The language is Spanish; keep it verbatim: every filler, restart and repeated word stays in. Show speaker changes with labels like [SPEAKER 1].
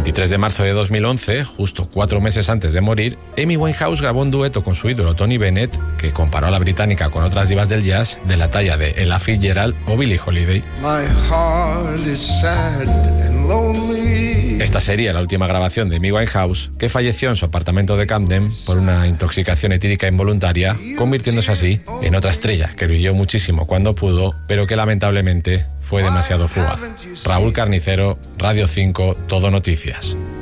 [SPEAKER 1] veintitrés de marzo de dos mil once, justo cuatro meses antes de morir, Amy Winehouse grabó un dueto con su ídolo Tony Bennett, que comparó a la británica con otras divas del jazz de la talla de Ella Fitzgerald o Billie Holiday.
[SPEAKER 2] My heart is sad and lonely.
[SPEAKER 1] Esta sería la última grabación de Amy Winehouse, que falleció en su apartamento de Camden por una intoxicación etílica involuntaria, convirtiéndose así en otra estrella que brilló muchísimo cuando pudo, pero que lamentablemente fue demasiado fugaz. Raúl Carnicero, Radio cinco, Todo Noticias.